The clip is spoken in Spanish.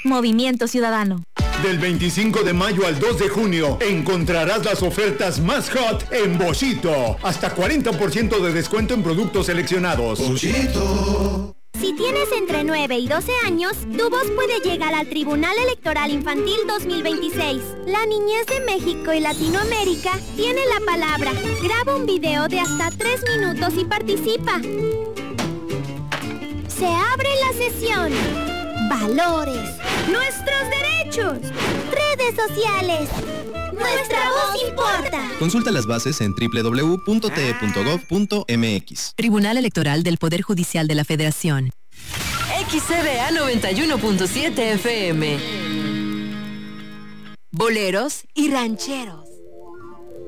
Movimiento Ciudadano. Del 25 de mayo al 2 de junio encontrarás las ofertas más hot en Boschito. Hasta 40% de descuento en productos seleccionados. Boschito. Si tienes entre 9 y 12 años, tu voz puede llegar al Tribunal Electoral Infantil 2026. La niñez de México y Latinoamérica tiene la palabra. Graba un video de hasta 3 minutos y participa. Se abre la sesión. Valores. Nuestros derechos. Redes sociales. Nuestra voz importa. Consulta las bases en www.te.gov.mx. Tribunal Electoral del Poder Judicial de la Federación. XCDA 91.7 FM. Boleros y rancheros.